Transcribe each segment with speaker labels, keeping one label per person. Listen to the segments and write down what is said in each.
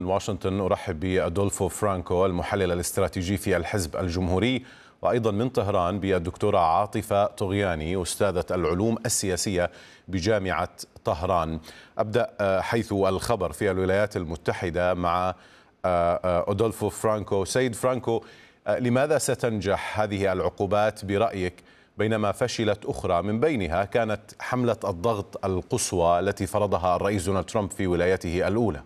Speaker 1: واشنطن أرحب بأدولفو فرانكو المحلل الاستراتيجي في الحزب الجمهوري، وأيضا من طهران بالدكتورة عاطفة طغياني أستاذة العلوم السياسية بجامعة طهران. أبدأ حيث الخبر في الولايات المتحدة مع أدولفو فرانكو. سيد فرانكو، لماذا ستنجح هذه العقوبات برأيك بينما فشلت أخرى؟ من بينها كانت حملة الضغط القصوى التي فرضها الرئيس دونالد ترامب في ولايته الأولى.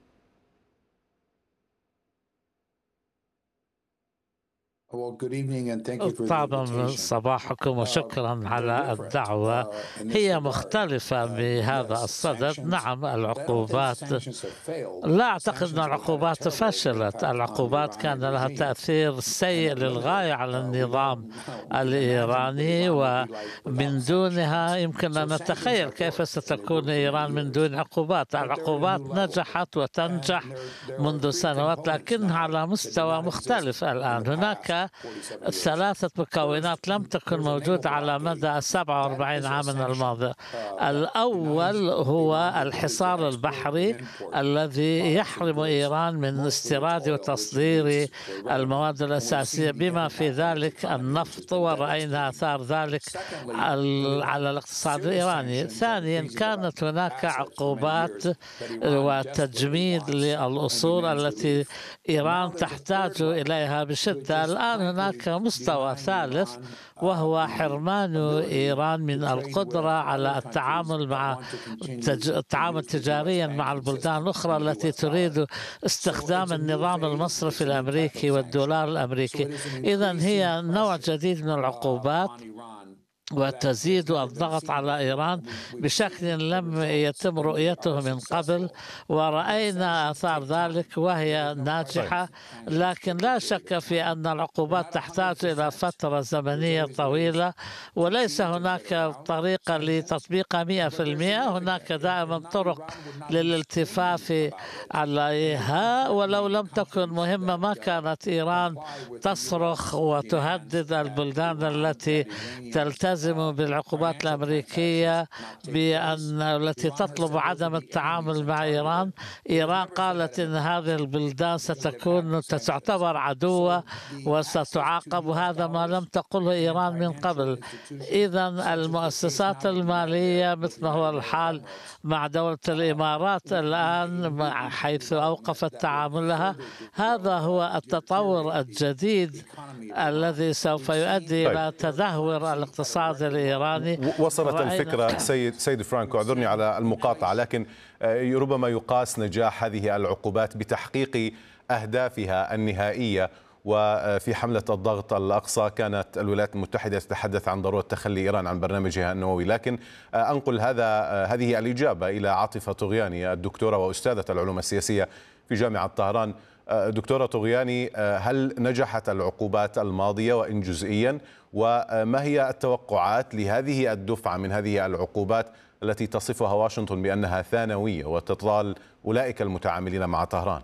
Speaker 2: طبعا صباحكم وشكرا على الدعوة. هي مختلفة بهذا الصدد. نعم، العقوبات، لا أعتقد أن العقوبات فشلت. العقوبات كان لها تأثير سيء للغاية على النظام الإيراني، ومن دونها يمكن أن نتخيل كيف ستكون إيران من دون عقوبات. العقوبات نجحت وتنجح منذ سنوات، لكنها على مستوى مختلف الآن. هناك ثلاثة مكونات لم تكن موجودة على مدى 47 عاما الماضية. الأول هو الحصار البحري الذي يحرم إيران من استيراد وتصدير المواد الأساسية بما في ذلك النفط، ورأينا آثار ذلك على الاقتصاد الإيراني. ثانيا، كانت هناك عقوبات وتجميد للأصول التي إيران تحتاج إليها بشدة. الآن هناك مستوى ثالث، وهو حرمان إيران من القدرة على التعامل تجاريا مع البلدان الأخرى التي تريد استخدام النظام المصرفي الأمريكي والدولار الأمريكي. إذن هي نوع جديد من العقوبات، وتزيد الضغط على إيران بشكل لم يتم رؤيته من قبل، ورأينا آثار ذلك وهي ناجحة. لكن لا شك في أن العقوبات تحتاج إلى فترة زمنية طويلة، وليس هناك طريقة لتطبيقها 100%. هناك دائما طرق للالتفاف عليها، ولو لم تكن مهمة ما كانت إيران تصرخ وتهدد البلدان التي تلتزم بالعقوبات الأمريكية التي تطلب عدم التعامل مع إيران. إيران قالت إن هذه البلدان ستعتبر عدوة وستعاقب، وهذا ما لم تقله إيران من قبل. إذن المؤسسات المالية مثل ما هو الحال مع دولة الإمارات الآن حيث أوقفت تعاملها، هذا هو التطور الجديد الذي سوف يؤدي إلى تدهور الاقتصاد الإيراني.
Speaker 1: وصلت الفكرة سيد فرانكو، اعذرني على المقاطعة، لكن ربما يقاس نجاح هذه العقوبات بتحقيق أهدافها النهائية. وفي حملة الضغط الأقصى كانت الولايات المتحدة تتحدث عن ضرورة تخلي إيران عن برنامجها النووي. لكن أنقل هذه الإجابة إلى عاطفة طغياني، الدكتورة وأستاذة العلوم السياسية في جامعة طهران. دكتورة طغياني، هل نجحت العقوبات الماضية وإن جزئيا؟ وما هي التوقعات لهذه الدفعة من هذه العقوبات التي تصفها واشنطن بأنها ثانوية وتطال أولئك المتعاملين مع طهران؟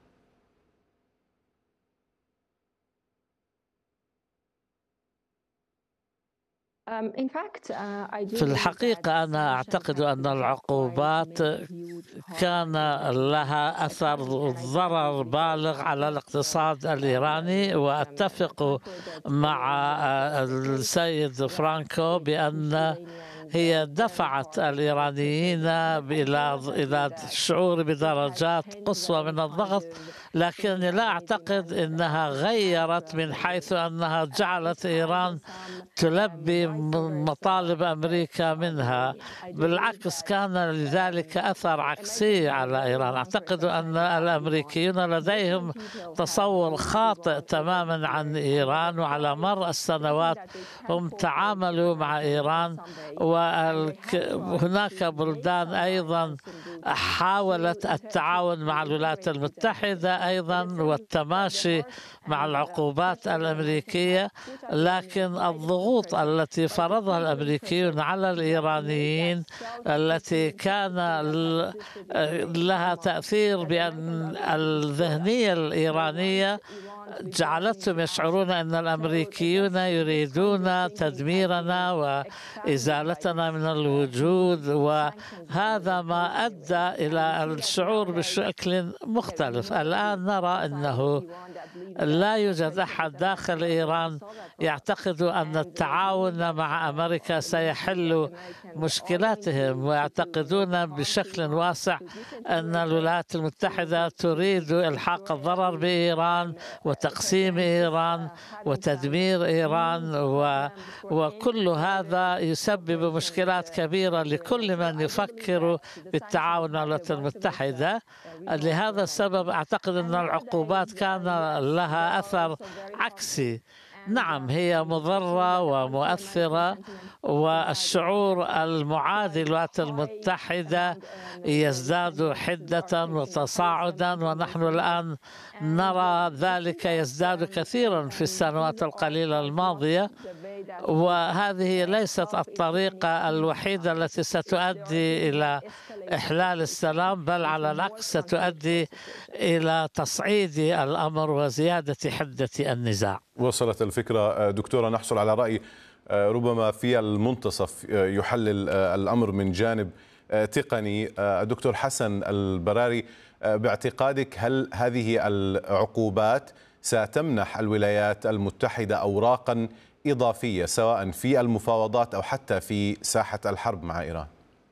Speaker 2: في الحقيقة أنا أعتقد أن العقوبات كان لها أثر ضرر بالغ على الاقتصاد الإيراني، وأتفق مع السيد فرانكو بأن هي دفعت الإيرانيين إلى الشعور بدرجات قصوى من الضغط، لكنني لا أعتقد أنها غيرت من حيث أنها جعلت إيران تلبي مطالب أمريكا منها. بالعكس، كان لذلك أثر عكسي على إيران. أعتقد أن الأمريكيون لديهم تصور خاطئ تماما عن إيران، وعلى مر السنوات هم تعاملوا مع إيران، وهناك بلدان أيضا حاولت التعاون مع الولايات المتحدة أيضا والتماشي مع العقوبات الأمريكية. لكن الضغوط التي فرضها الأمريكيون على الإيرانيين التي كان لها تأثير بأن الذهنية الإيرانية جعلتهم يشعرون أن الأمريكيون يريدون تدميرنا وإزالتنا من الوجود، وهذا ما أدى أدى إلى الشعور بشكل مختلف. الآن نرى أنه لا يوجد أحد داخل إيران يعتقد أن التعاون مع أمريكا سيحل مشكلاتهم، ويعتقدون بشكل واسع أن الولايات المتحدة تريد إلحاق الضرر بإيران وتقسيم إيران وتدمير إيران، وكل هذا يسبب مشكلات كبيرة لكل من يفكر بالتعاون مع الولايات المتحدة. لهذا السبب أعتقد أن العقوبات كان لها أثر عكسي. نعم، هي مضرة ومؤثرة، والشعور المعادي للولايات المتحدة يزداد حدة وتصاعدا، ونحن الآن نرى ذلك يزداد كثيرا في السنوات القليلة الماضية. وهذه ليست الطريقة الوحيدة التي ستؤدي إلى إحلال السلام، بل على العكس ستؤدي إلى تصعيد الأمر وزيادة حدة النزاع.
Speaker 1: وصلت الفكرة دكتورة، نحصل على رأي ربما في المنتصف يحلل الأمر من جانب تقني. دكتور حسن البراري، باعتقادك هل هذه العقوبات ستمنح الولايات المتحدة أوراقا إضافية سواء في المفاوضات أو حتى في ساحة الحرب مع إيران؟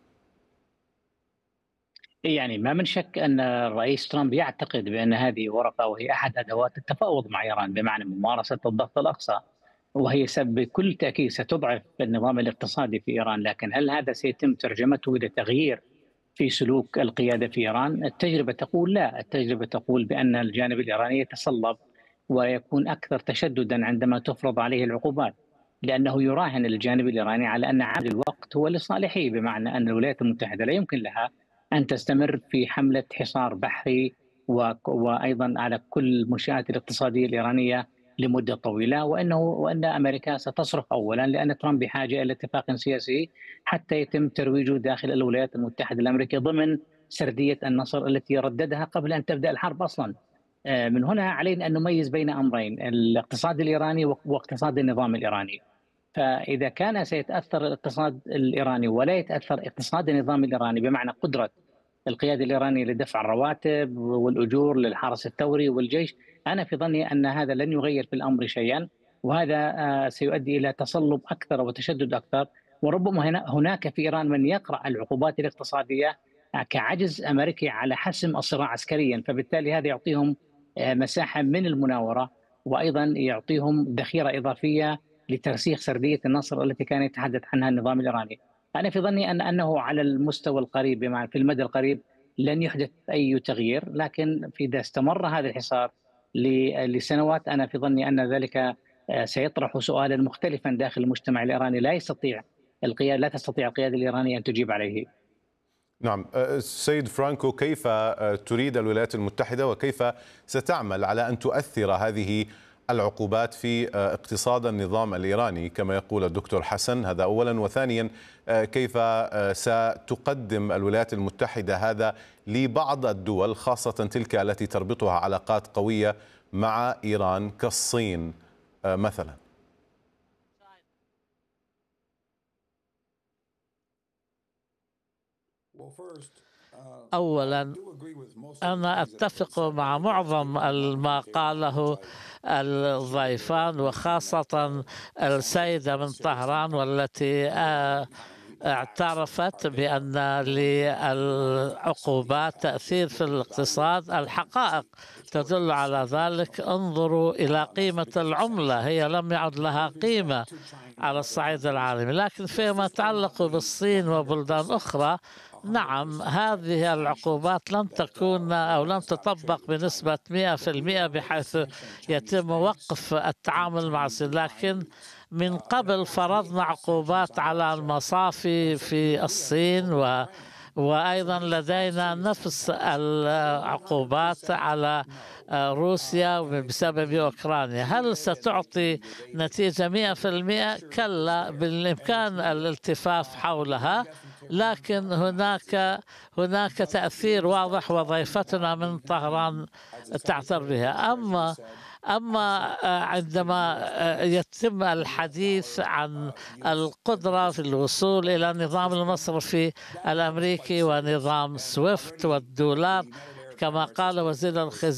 Speaker 3: يعني ما من شك أن الرئيس ترامب يعتقد بأن هذه ورقة وهي أحد أدوات التفاوض مع إيران، بمعنى ممارسة الضغط الأقصى، وهي بكل تأكيد ستضعف النظام الاقتصادي في إيران. لكن هل هذا سيتم ترجمته إلى تغيير في سلوك القيادة في إيران؟ التجربة تقول لا. التجربة تقول بأن الجانب الإيراني يتصلب ويكون أكثر تشددا عندما تفرض عليه العقوبات، لأنه يراهن الجانب الإيراني على أن عامل الوقت هو لصالحه، بمعنى أن الولايات المتحدة لا يمكن لها أن تستمر في حملة حصار بحري وأيضا على كل المنشآت الاقتصادية الإيرانية لمدة طويلة، وأن أمريكا ستصرخ أولا، لأن ترامب بحاجة إلى اتفاق سياسي حتى يتم ترويجه داخل الولايات المتحدة الأمريكية ضمن سردية النصر التي رددها قبل أن تبدأ الحرب أصلا. من هنا علينا أن نميز بين أمرين: الاقتصاد الإيراني واقتصاد النظام الإيراني. فإذا كان سيتأثر الاقتصاد الإيراني ولا يتأثر اقتصاد النظام الإيراني، بمعنى قدرة القيادة الإيرانية لدفع الرواتب والأجور للحرس الثوري والجيش، أنا في ظني أن هذا لن يغير في الأمر شيئا، وهذا سيؤدي إلى تصلب أكثر وتشدد أكثر. وربما هناك في إيران من يقرأ العقوبات الاقتصادية كعجز أمريكي على حسم الصراع عسكريا، فبالتالي هذا يعطيهم مساحة من المناورة، وأيضا يعطيهم ذخيرة إضافية لترسيخ سردية النصر التي كان يتحدث عنها النظام الإيراني. أنا في ظني أنه على المستوى القريب، بمعنى في المدى القريب لن يحدث أي تغيير، لكن إذا استمر هذا الحصار لسنوات أنا في ظني أن ذلك سيطرح سؤالا مختلفا داخل المجتمع الإيراني لا تستطيع القيادة الإيرانية أن تجيب عليه.
Speaker 1: نعم، سيد فرانكو، كيف تريد الولايات المتحدة وكيف ستعمل على أن تؤثر هذه العقوبات في اقتصاد النظام الإيراني كما يقول الدكتور حسن؟ هذا أولا. وثانيا، كيف ستقدم الولايات المتحدة هذا لبعض الدول، خاصة تلك التي تربطها علاقات قوية مع إيران كالصين مثلا؟
Speaker 2: أولا، أنا أتفق مع معظم ما قاله الضيفان، وخاصة السيدة من طهران والتي اعترفت بأن للعقوبات تأثير في الاقتصاد. الحقائق تدل على ذلك. انظروا إلى قيمة العملة، هي لم يعد لها قيمة على الصعيد العالمي. لكن فيما يتعلق بالصين وبلدان أخرى، نعم، هذه العقوبات لن تكون أو لن تطبق بنسبة 100% بحيث يتم وقف التعامل مع الصين. لكن من قبل فرضنا عقوبات على المصافي في الصين، وأيضا لدينا نفس العقوبات على روسيا بسبب أوكرانيا. هل ستعطي نتيجة 100%؟ كلا، بالإمكان الالتفاف حولها، لكن هناك تأثير واضح وضيفتنا من طهران تعترف بها. أما عندما يتم الحديث عن القدرة في الوصول إلى النظام المصرفي الأمريكي ونظام سويفت والدولار كما قال وزير الخزانة